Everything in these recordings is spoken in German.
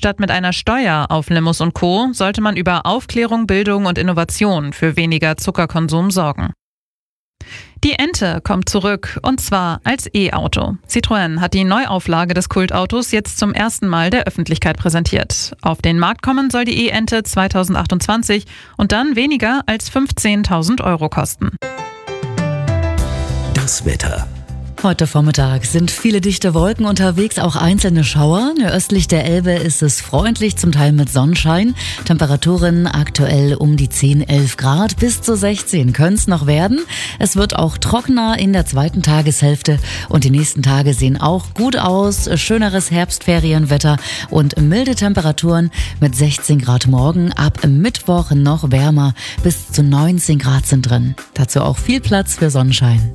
Statt mit einer Steuer auf Limous und Co. sollte man über Aufklärung, Bildung und Innovation für weniger Zuckerkonsum sorgen. Die Ente kommt zurück, und zwar als E-Auto. Citroën hat die Neuauflage des Kultautos jetzt zum ersten Mal der Öffentlichkeit präsentiert. Auf den Markt kommen soll die E-Ente 2028 und dann weniger als 15.000 Euro kosten. Das Wetter. Heute Vormittag sind viele dichte Wolken unterwegs, auch einzelne Schauer. Östlich der Elbe ist es freundlich, zum Teil mit Sonnenschein. Temperaturen aktuell um die 10, 11 Grad, bis zu 16 können es noch werden. Es wird auch trockener in der zweiten Tageshälfte und die nächsten Tage sehen auch gut aus. Schöneres Herbstferienwetter und milde Temperaturen mit 16 Grad morgen. Ab Mittwoch noch wärmer, bis zu 19 Grad sind drin. Dazu auch viel Platz für Sonnenschein.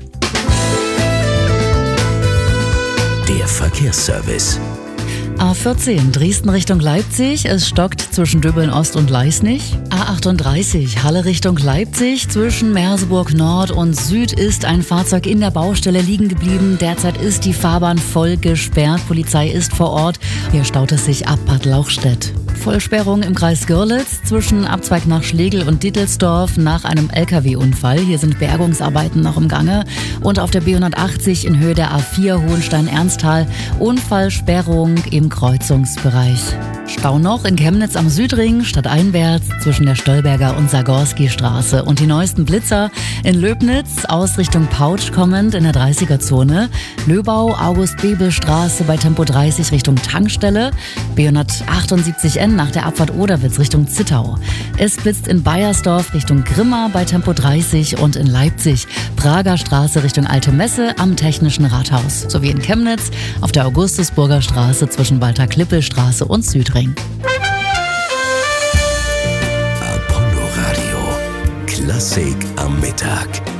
Der Verkehrsservice. A14 Dresden Richtung Leipzig, es stockt zwischen Döbeln Ost und Leisnig. A38 Halle Richtung Leipzig, zwischen Merseburg Nord und Süd ist ein Fahrzeug in der Baustelle liegen geblieben. Derzeit ist die Fahrbahn voll gesperrt, Polizei ist vor Ort. Hier staut es sich ab Bad Lauchstädt. Vollsperrung im Kreis Görlitz zwischen Abzweig nach Schlegel und Dittelsdorf nach einem LKW-Unfall. Hier sind Bergungsarbeiten noch im Gange. Und auf der B180 in Höhe der A4 Hohenstein-Ernsthal Unfallsperrung im Kreuzungsbereich. Stau noch in Chemnitz am Südring, stadteinwärts zwischen der Stolberger und Sagorski-Straße. Und die neuesten Blitzer in Löbnitz aus Richtung Pautsch kommend in der 30er-Zone. Löbau, August-Bebel-Straße bei Tempo 30 Richtung Tankstelle. B178N nach der Abfahrt Oderwitz Richtung Zittau. Es blitzt in Baiersdorf Richtung Grimma bei Tempo 30 und in Leipzig Prager Straße Richtung Alte Messe am Technischen Rathaus. Sowie in Chemnitz auf der Augustusburger Straße zwischen Walter-Klippel-Straße und Südring. Apollo Radio. Klassik am Mittag.